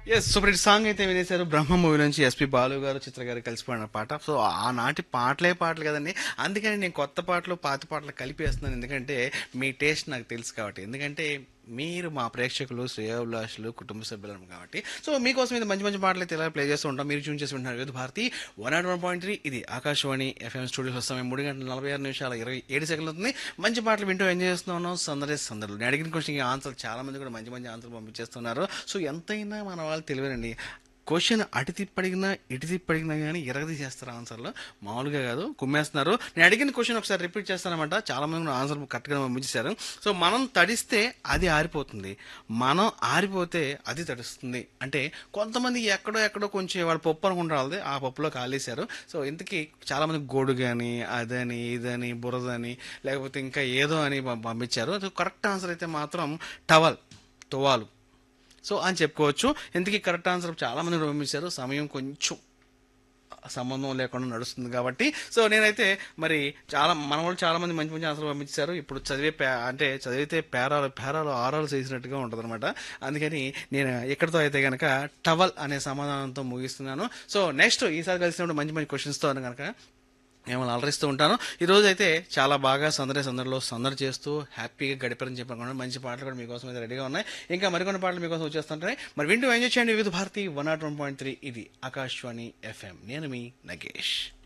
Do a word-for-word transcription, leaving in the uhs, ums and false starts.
Yes super hit song అయితే వినేశారు. బ్రహ్మ movie నుంచి SP Balu గారు, చిత్ర గారు కలిసి పాడిన పాట. సో ఆనాటి పాటలే పాటలు కదండి. అందుకని నేను కొత్త పాటలు పాత పాటలు కలిపి వేస్తున్నాను. ఎందుకంటే మీ టేస్ట్ నాకు తెలుసు కాబట్టి. ఎందుకంటే మీరు మా ప్రేక్షకులు, శ్రేయోభిలాషులు, కుటుంబ సభ్యులం కాబట్టి. సో మీకోసం ఇది మంచి మంచి పాటలు అయితే ఇలా ప్లే చేస్తూ ఉంటాం. మీరు చూన్ చేసి ఉంటున్నారు వివిధ Bharati one not one point three. ఇది ఆకాశవాణి ఎఫ్ఎం స్టూడియోస్ వస్తాం. మూడు గంటల నలభై ఆరు నిమిషాల ఇరవై ఏడు సెకండ్లు అవుతుంది. మంచి పాటలు వింటూ ఎంజాయ్ చేస్తున్నాను. సందడి సందడులు. నేను అడిగిన క్వశ్చన్కి ఆన్సర్ చాలా మంది కూడా మంచి మంచి ఆన్సర్ పంపించేస్తున్నారు. సో ఎంతైనా మన వాళ్ళు తెలివేనండి. క్వశ్చన్ అటు తిప్పడిగినా ఇటు తిప్పడిగినా కానీ ఎరగదీసేస్తారు ఆన్సర్లో. మామూలుగా కాదు, కుమ్మేస్తున్నారు. నేను అడిగిన క్వశ్చన్ ఒకసారి రిపీట్ చేస్తానమాట. చాలా మంది కూడా ఆన్సర్ కరెక్ట్గా పంపించేశారు. సో మనం తడిస్తే అది ఆరిపోతుంది, మనం ఆరిపోతే అది తడుస్తుంది. అంటే కొంతమంది ఎక్కడో ఎక్కడో కొంచెం వాళ్ళ పప్పు అనుకుంటారు, వాళ్ళది ఆ పప్పులో కాలేశారు. సో ఇంతకీ చాలా మంది గోడు కానీ అదని ఇదని బురదని లేకపోతే ఇంకా ఏదో అని పం- పంపించారు. సో కరెక్ట్ ఆన్సర్ అయితే మాత్రం టవల్, తువాలు. సో అని చెప్పుకోవచ్చు. ఎందుకు కరెక్ట్ ఆన్సర్ చాలా మంది పంపించారు. సమయం కొంచెం సంబంధం లేకుండా నడుస్తుంది కాబట్టి. సో నేనైతే మరి చాలా మన వాళ్ళు చాలా మంది మంచి మంచి ఆన్సర్లు పంపించారు. ఇప్పుడు చదివే పే అంటే చదివితే పేరాలు పేరాలు ఆరాలు చేసినట్టుగా ఉంటుంది అనమాట. అందుకని నేను ఎక్కడితో అయితే కనుక టవల్ అనే సమాధానంతో ముగిస్తున్నాను. సో నెక్స్ట్ ఈసారి కలిసినప్పుడు మంచి మంచి క్వశ్చన్స్తో కనుక మిమ్మల్ని అలరిస్తూ ఉంటాను. ఈ రోజు అయితే చాలా బాగా సందడి సందడిలో సందడి చేస్తూ హ్యాపీగా గడిపారని చెప్పనుకున్నాను. మంచి పాటలు కూడా మీకోసం అయితే రెడీగా ఉన్నాయి. ఇంకా మరికొన్ని పాటలు మీకోసం వచ్చేస్తుంటాయి. మరి వింటూ ఎంజాయ్ చేయండి వివిధ Bharati one not one point three. ఇది ఆకాశవాణి ఎఫ్ఎం. నేను మీ నగేష్.